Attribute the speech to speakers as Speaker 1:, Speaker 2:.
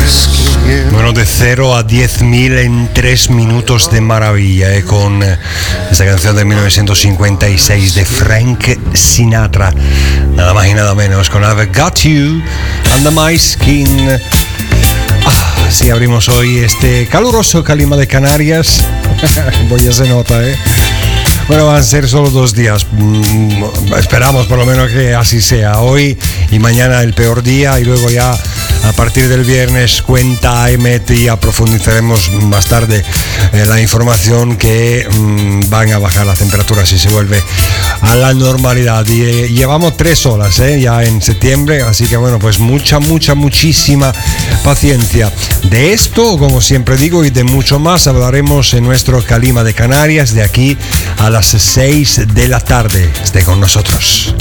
Speaker 1: Bueno, de 0 a 10.000 en 3 minutos de maravilla, con esta canción de 1956 de Frank Sinatra, nada más y nada menos, con I've Got You Under My Skin. Así abrimos hoy este caluroso Calima de Canarias. Ya se nota, Bueno, van a ser solo 2 días. Esperamos por lo menos que así sea. Hoy y mañana el peor día, y luego ya a partir del viernes cuenta Emet y profundizaremos más tarde la información que van a bajar las temperaturas y se vuelve a la normalidad. Y llevamos 3 horas ya en septiembre, así que bueno, pues muchísima paciencia. De esto, como siempre digo, y de mucho más hablaremos en nuestro Calima de Canarias de aquí a las 6 de la tarde. Esté con nosotros.